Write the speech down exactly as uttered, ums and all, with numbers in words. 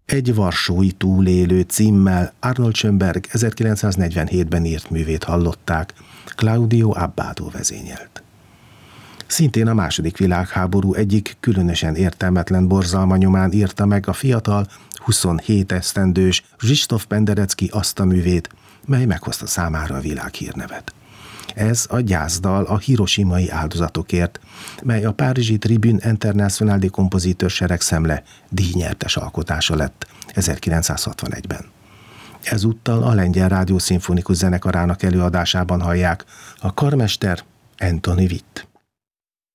Egy varsói túlélő címmel Arnold Schönberg ezerkilencszáznegyvenhétben írt művét hallották, Claudio Abbado vezényelt. Szintén a második világháború egyik különösen értelmetlen borzalma nyomán írta meg a fiatal, huszonhét esztendős Zsistóf Penderecki azt a művét, mely meghozta számára a világhírnevet. Ez a gyászdal a hiroshimai áldozatokért, mely a párizsi Tribune International de Compositeurs seregszemle díjnyertes alkotása lett ezerkilencszázhatvanegyben. Ezúttal a Lengyel Rádió Szimfonikus Zenekarának előadásában hallják a karmester Anthony Witt.